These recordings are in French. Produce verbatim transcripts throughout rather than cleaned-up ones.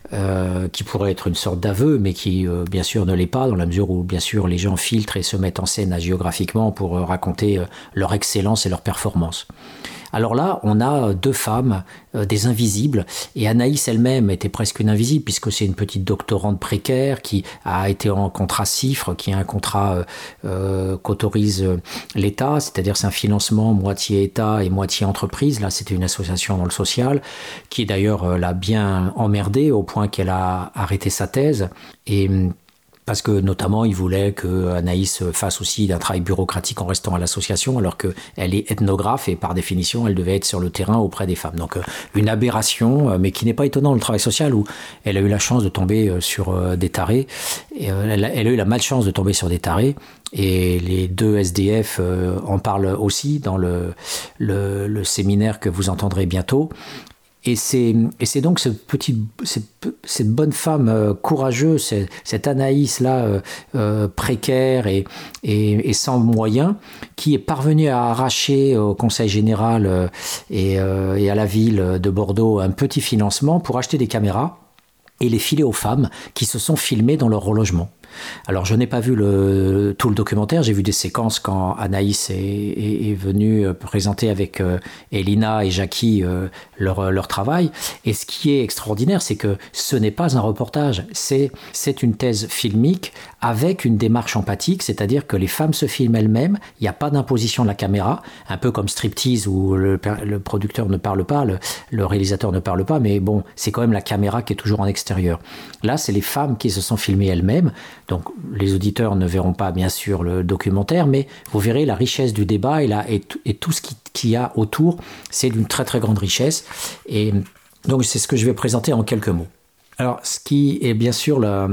euh, qui pourrait être une sorte d'aveu, mais qui euh, bien sûr ne l'est pas, dans la mesure où bien sûr les gens filtrent et se mettent en scène hagiographiquement pour euh, raconter euh, leur excellence et leur performance. Alors là, on a deux femmes, euh, des invisibles, et Anaïs elle-même était presque une invisible, puisque c'est une petite doctorante précaire qui a été en contrat CIFRE, qui a un contrat euh, euh, qu'autorise l'État, c'est-à-dire c'est un financement moitié État et moitié entreprise. Là, c'était une association dans le social, qui d'ailleurs euh, l'a bien emmerdée au point qu'elle a arrêté sa thèse. Et parce que notamment, il voulait que Anaïs fasse aussi un travail bureaucratique en restant à l'association, alors qu'elle est ethnographe et par définition, elle devait être sur le terrain auprès des femmes. Donc une aberration, mais qui n'est pas étonnant dans le travail social, où elle a eu la chance de tomber sur des tarés. Et elle a, elle a eu la malchance de tomber sur des tarés. Et les deux S D F en parlent aussi dans le, le, le séminaire que vous entendrez bientôt. Et c'est, et c'est donc ce petit, cette, cette bonne femme euh, courageuse, cette, cette Anaïs-là, euh, euh, précaire et, et, et sans moyens, qui est parvenue à arracher au Conseil général euh, et, euh, et à la ville de Bordeaux un petit financement pour acheter des caméras et les filer aux femmes qui se sont filmées dans leur relogement. Alors, je n'ai pas vu le, tout le documentaire, j'ai vu des séquences quand Anaïs est, est, est venue présenter avec euh, Elina et Jackie euh, leur, leur travail. Et ce qui est extraordinaire, c'est que ce n'est pas un reportage, c'est, c'est une thèse filmique avec une démarche empathique, c'est-à-dire que les femmes se filment elles-mêmes, il n'y a pas d'imposition de la caméra, un peu comme Striptease où le, le producteur ne parle pas, le, le réalisateur ne parle pas, mais bon, c'est quand même la caméra qui est toujours en extérieur. Là, c'est les femmes qui se sont filmées elles-mêmes. Donc, les auditeurs ne verront pas, bien sûr, le documentaire, mais vous verrez la richesse du débat et, la, et, t- et tout ce qui, qu'il y a autour, c'est d'une très, très grande richesse. Et donc, c'est ce que je vais présenter en quelques mots. Alors, ce qui est bien sûr la,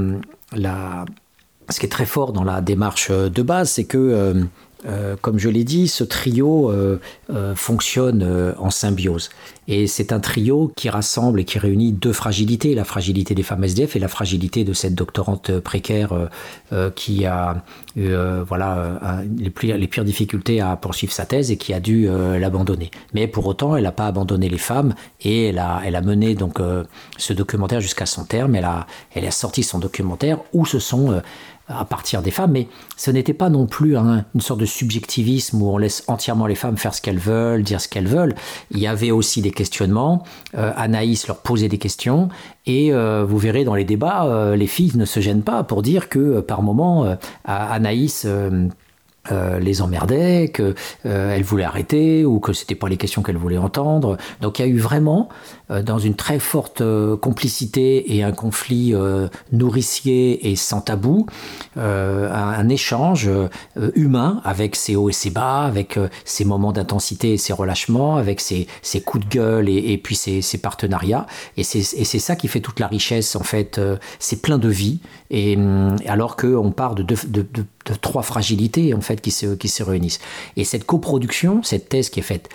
la, ce qui est très fort dans la démarche de base, c'est que, euh, euh, comme je l'ai dit, ce trio euh, euh, fonctionne euh, en symbiose. Et c'est un trio qui rassemble et qui réunit deux fragilités, la fragilité des femmes S D F et la fragilité de cette doctorante précaire euh, euh, qui a eu euh, voilà, euh, les, pires, les pires difficultés à poursuivre sa thèse et qui a dû euh, l'abandonner. Mais pour autant, elle n'a pas abandonné les femmes et elle a, elle a mené donc, euh, ce documentaire jusqu'à son terme. Elle a, elle a sorti son documentaire où ce sont... Euh, à partir des femmes, mais ce n'était pas non plus hein, une sorte de subjectivisme où on laisse entièrement les femmes faire ce qu'elles veulent, dire ce qu'elles veulent. Il y avait aussi des questionnements, euh, Anaïs leur posait des questions, et euh, vous verrez dans les débats, euh, les filles ne se gênent pas pour dire que euh, par moment, euh, Anaïs... Euh, Euh, les emmerdait, qu'elle euh, voulait arrêter ou que c'était pas les questions qu'elle voulait entendre. Donc il y a eu vraiment, euh, dans une très forte euh, complicité et un conflit euh, nourricier et sans tabou, euh, un, un échange euh, humain avec ses hauts et ses bas, avec euh, ses moments d'intensité et ses relâchements, avec ses, ses coups de gueule et, et puis ses, ses partenariats. Et c'est, et c'est ça qui fait toute la richesse, en fait. Euh, c'est plein de vie. Et alors qu'on part de, de, de, de, de trois fragilités, en fait, qui se, qui se réunissent. Et cette coproduction, cette thèse qui est faite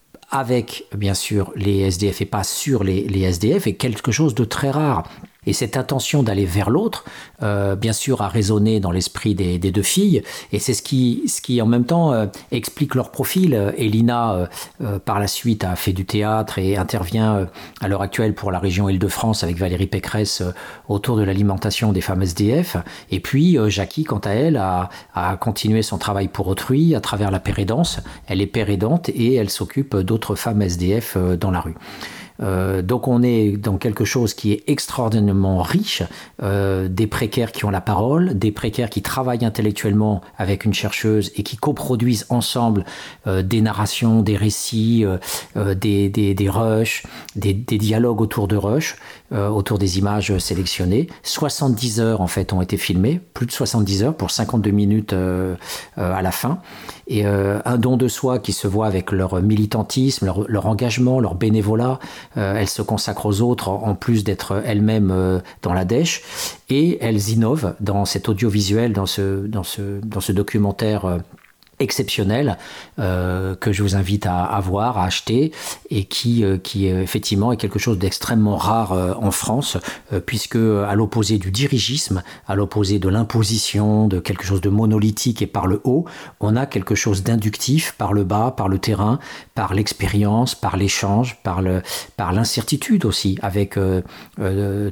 avec, bien sûr, les S D F et pas sur les, les S D F, est quelque chose de très rare. Et cette intention d'aller vers l'autre, euh, bien sûr, a résonné dans l'esprit des, des deux filles. Et c'est ce qui, ce qui en même temps, euh, explique leur profil. Elina, euh, euh, par la suite, a fait du théâtre et intervient euh, à l'heure actuelle pour la région Île-de-France avec Valérie Pécresse euh, autour de l'alimentation des femmes S D F. Et puis, euh, Jackie, quant à elle, a, a continué son travail pour autrui à travers la pérédance. Elle est pérédante et elle s'occupe d'autres femmes S D F euh, dans la rue. Euh, donc on est dans quelque chose qui est extraordinairement riche, euh, des précaires qui ont la parole, des précaires qui travaillent intellectuellement avec une chercheuse et qui coproduisent ensemble euh, des narrations, des récits, euh, euh, des, des, des rushs, des, des dialogues autour de rushs, euh, autour des images sélectionnées. soixante-dix heures en fait ont été filmées, plus de soixante-dix heures pour cinquante-deux minutes euh, euh, à la fin. Et euh, un don de soi qui se voit avec leur militantisme, leur, leur engagement, leur bénévolat. Euh, elles se consacrent aux autres en plus d'être elles-mêmes euh, dans la dèche. Et elles innovent dans cet audiovisuel, dans ce, dans ce, dans ce documentaire euh, exceptionnel euh, que je vous invite à, à voir, à acheter et qui, euh, qui euh, effectivement est quelque chose d'extrêmement rare euh, en France euh, puisque à l'opposé du dirigisme, à l'opposé de l'imposition, de quelque chose de monolithique et par le haut, on a quelque chose d'inductif par le bas, par le terrain, par l'expérience, par l'échange, par, le, par l'incertitude aussi avec euh, euh,